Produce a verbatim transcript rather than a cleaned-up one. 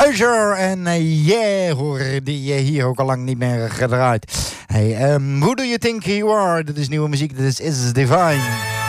Usher en uh, Yeah, hoor, die uh, hier ook al lang niet meer gedraaid. Hey, um, who do you think you are? Dit is nieuwe muziek, dit is Is Divine.